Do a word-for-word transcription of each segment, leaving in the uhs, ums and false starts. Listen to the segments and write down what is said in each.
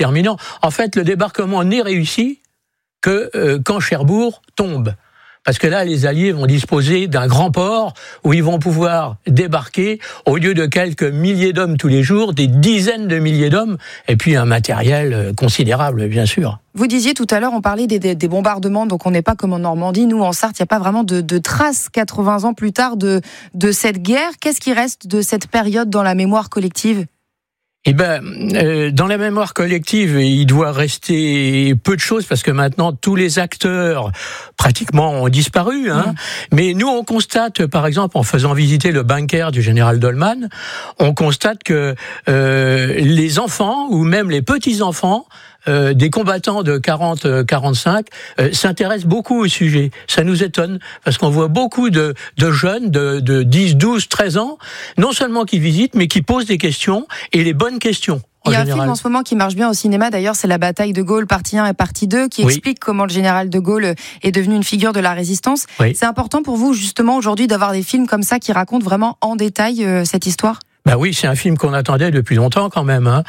déterminant. En fait, le débarquement n'est réussi que euh, quand Cherbourg tombe. Parce que là, les Alliés vont disposer d'un grand port où ils vont pouvoir débarquer, au lieu de quelques milliers d'hommes tous les jours, des dizaines de milliers d'hommes, et puis un matériel considérable, bien sûr. Vous disiez tout à l'heure, on parlait des, des, des bombardements, donc on n'est pas comme en Normandie. Nous, en Sarthe, il n'y a pas vraiment de, de traces, quatre-vingts ans plus tard, de, de cette guerre. Qu'est-ce qui reste de cette période dans la mémoire collective ? Eh ben, euh, dans la mémoire collective, il doit rester peu de choses parce que maintenant tous les acteurs pratiquement ont disparu. Hein. Mmh. Mais nous, on constate, par exemple, en faisant visiter le bunker du général Dolman, on constate que euh, les enfants ou même les petits enfants Euh, des combattants de quarante à quarante-cinq euh, s'intéressent beaucoup au sujet. Ça nous étonne, parce qu'on voit beaucoup de, de jeunes de, de dix, douze, treize ans, non seulement qui visitent, mais qui posent des questions, et les bonnes questions. Il y a général. un film en ce moment qui marche bien au cinéma, d'ailleurs, c'est La bataille de Gaulle, partie un et partie deux, qui oui. explique comment le général de Gaulle est devenu une figure de la résistance. Oui. C'est important pour vous, justement, aujourd'hui, d'avoir des films comme ça qui racontent vraiment en détail euh, cette histoire ? Ben oui, c'est un film qu'on attendait depuis longtemps quand même. Hein.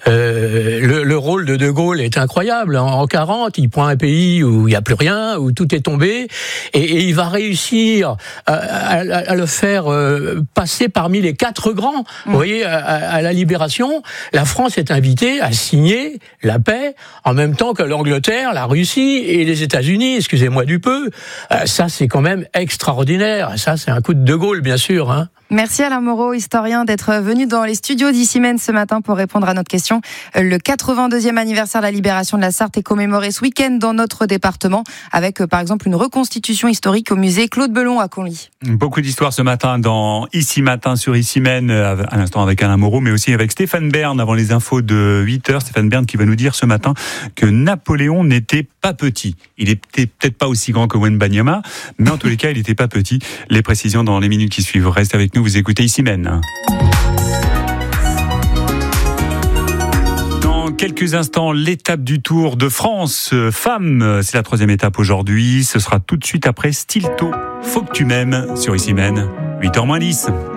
Euh, le, le rôle de De Gaulle est incroyable. En quarante, il prend un pays où il n'y a plus rien, où tout est tombé, et, et il va réussir à, à, à le faire euh, passer parmi les quatre grands. Mmh. Vous voyez, à, à la Libération, la France est invitée à signer la paix en même temps que l'Angleterre, la Russie et les États-Unis. Excusez-moi du peu. Euh, ça, c'est quand même extraordinaire. Ça, c'est un coup de De Gaulle, bien sûr. Hein. Merci Alain Moreau, historien, d'être venu dans les studios d'Issy-Mène ce matin pour répondre à notre question. Le quatre-vingt-deuxième anniversaire de la libération de la Sarthe est commémoré ce week-end dans notre département, avec par exemple une reconstitution historique au musée Claude Belon à Conly. Beaucoup d'histoires ce matin dans Ici Matin sur Issy-Mène, à l'instant avec Alain Moreau, mais aussi avec Stéphane Bern avant les infos de huit heures. Stéphane Bern qui va nous dire ce matin que Napoléon n'était pas petit. Il était peut-être pas aussi grand que Wembanyama, mais en tous les cas, il n'était pas petit. Les précisions dans les minutes qui suivent. Restez avec nous. Vous écoutez Issy-Mène. Dans quelques instants, l'étape du Tour de France femmes. C'est la troisième étape aujourd'hui. Ce sera tout de suite après Stilto. Faut que tu m'aimes sur Issy-Mène. huit heures moins dix.